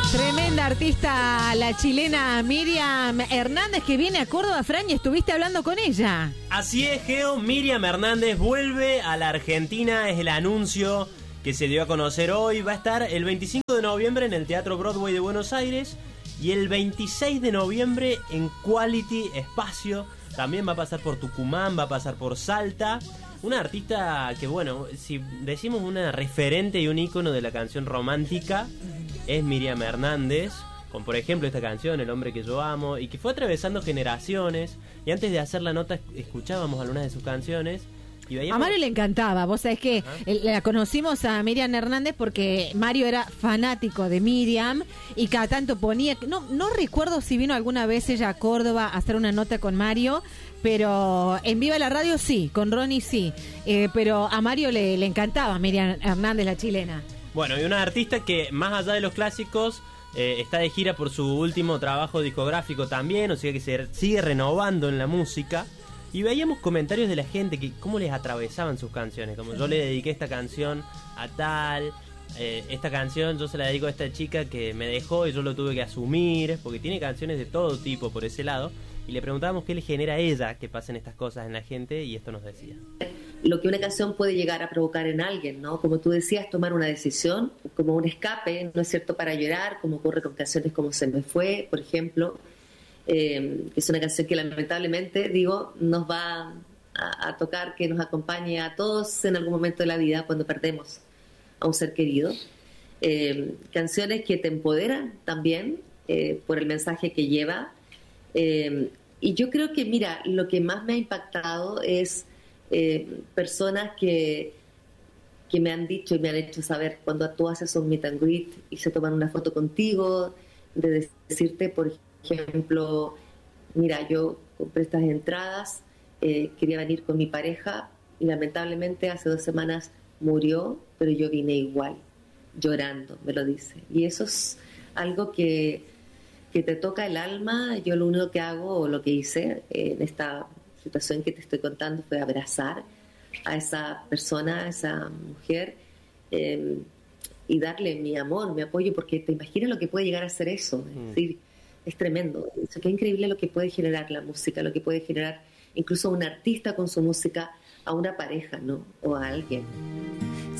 Tremenda artista, la chilena Miriam Hernández, que viene a Córdoba, Fran, y estuviste hablando con ella. Así es, Geo. Miriam Hernández vuelve a la Argentina. Es el anuncio que se dio a conocer hoy. Va a estar el 25 de noviembre en el Teatro Broadway de Buenos Aires y el 26 de noviembre en Quality Espacio. También va a pasar por Tucumán, va a pasar por Salta. Una artista que, bueno, si decimos una referente y un ícono de la canción romántica, es Miriam Hernández, con por ejemplo esta canción, El hombre que yo amo, y que fue atravesando generaciones. Y antes de hacer la nota escuchábamos algunas de sus canciones y veíamos... A Mario le encantaba, vos sabés que la conocimos a Miriam Hernández porque Mario era fanático de Miriam y cada tanto ponía, no recuerdo si vino alguna vez ella a Córdoba a hacer una nota con Mario, pero en Viva la Radio sí, con Ronnie sí, pero a Mario le encantaba Miriam Hernández, la chilena. Bueno, y una artista que más allá de los clásicos está de gira por su último trabajo discográfico también, o sea que se sigue renovando en la música. Y veíamos comentarios de la gente que cómo les atravesaban sus canciones, como yo le dediqué esta canción a tal, esta canción yo se la dedico a esta chica que me dejó y yo lo tuve que asumir, porque tiene canciones de todo tipo por ese lado. Y le preguntábamos qué le genera a ella que pasen estas cosas en la gente, y esto nos decía. Lo que una canción puede llegar a provocar en alguien, ¿no? Como tú decías, tomar una decisión, como un escape, ¿no es cierto?, para llorar, como ocurre con canciones como Se me fue, por ejemplo, que es una canción que lamentablemente, nos va a tocar, que nos acompañe a todos en algún momento de la vida cuando perdemos a un ser querido. Canciones que te empoderan también por el mensaje que lleva. Y yo creo que, mira, lo que más me ha impactado es personas que me han dicho y me han hecho saber cuando tú haces un meet and greet y se toman una foto contigo, de decirte, por ejemplo, mira, yo compré estas entradas, quería venir con mi pareja y lamentablemente hace 2 semanas murió, pero yo vine igual, llorando, me lo dice. Y eso es algo que te toca el alma. Yo lo único que hago, o lo que hice en esta situación que te estoy contando, fue abrazar a esa persona, a esa mujer, y darle mi amor, mi apoyo, porque te imaginas lo que puede llegar a ser eso. Es decir, es tremendo. Es que increíble lo que puede generar la música, lo que puede generar incluso un artista con su música a una pareja, ¿no? O a alguien.